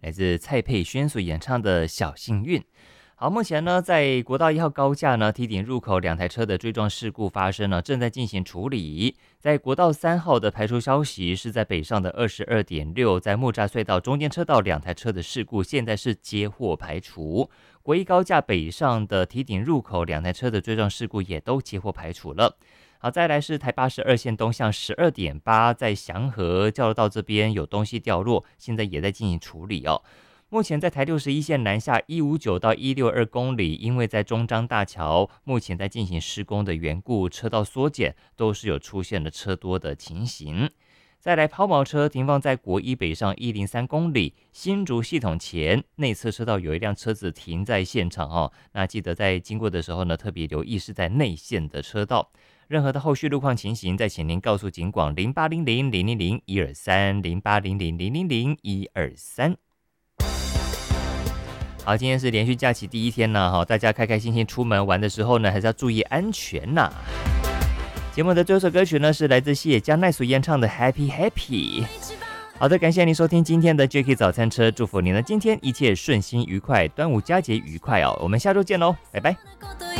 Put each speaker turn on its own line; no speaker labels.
来自蔡佩轩所演唱的小幸运。好，目前呢，在国道1号高架呢梯顶入口2台车的追撞事故发生了，正在进行处理。在国道3号的排除消息是在北上的22.6，在木栅隧道中间车道2台车的事故现在是接获排除。国一高架北上的梯顶入口2台车的追撞事故也都接获排除了。好，再来是台82线东向12.8，在祥和交流道这边有东西掉落，现在也在进行处理哦。目前在台61线南下159到162公里，因为在中彰大桥目前在进行施工的缘故，车道缩减，都是有出现了车多的情形。再来抛锚车停放在国一北上103公里新竹系统前内侧车道，有一辆车子停在现场哦。那记得在经过的时候呢，特别留意是在内线的车道。任何的后续路况情形，再请您告诉警广0800-000-123，0800-000-123。好，今天是连续假期第一天呢，大家开开心心出门玩的时候呢，还是要注意安全呐。节目的最后一首歌曲呢，是来自西野加奈所演唱的 Happy Happy。好的，感谢您收听今天的 Jacky 早餐车，祝福您的今天一切顺心愉快，端午佳节愉快哦，我们下周见喽，拜拜。